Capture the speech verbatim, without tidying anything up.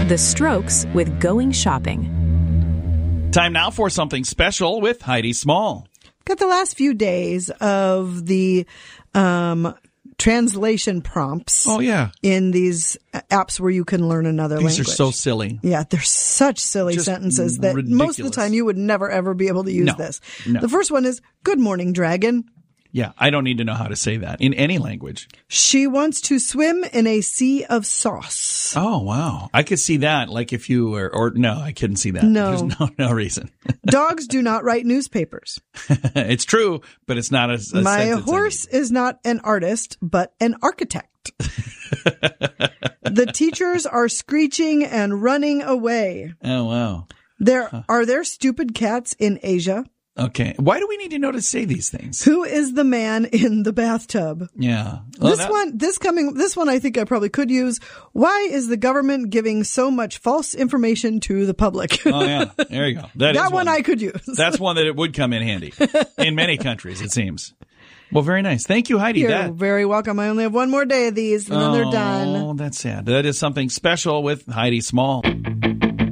The Strokes with Going Shopping. Time now for something special with Heidi Small. Got the last few days of the um, translation prompts. Oh, yeah. In these apps where you can learn another These language. These are so silly. Yeah, they're such silly Just sentences that ridiculous. most of the time you would never, ever be able to use No, this. no. The first one is, "Good morning, dragon." Yeah, I don't need to know how to say that in any language. "She wants to swim in a sea of sauce." Oh, wow. I could see that, like if you were, or no, I couldn't see that. No. There's no, no reason. "Dogs do not write newspapers." It's true, but it's not a, a "My sentence I horse need. is not an artist, but an architect." "The teachers are screeching and running away." Oh, wow. There Huh. are there stupid cats in Asia? Okay. Why do we need to know to say these things? "Who is the man in the bathtub?" Yeah. Well, this that- one, this coming, this one, I think I probably could use. "Why is the government giving so much false information to the public?" Oh, yeah. There you go. That, that is one I could use. That's one that it would come in handy in many countries, it seems. Well, very nice. Thank you, Heidi. You're that, very welcome. I only have one more day of these, and then they're done. Oh, that's sad. That is something special with Heidi Small.